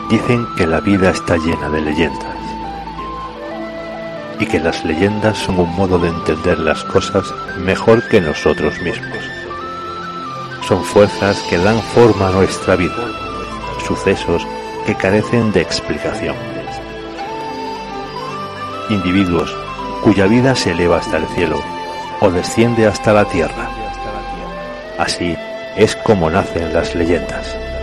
Dicen que la vida está llena de leyendas y que las leyendas son un modo de entender las cosas mejor que nosotros mismos. Son fuerzas que dan forma a nuestra vida, sucesos que carecen de explicación. Individuos cuya vida se eleva hasta el cielo o desciende hasta la tierra. Así es como nacen las leyendas.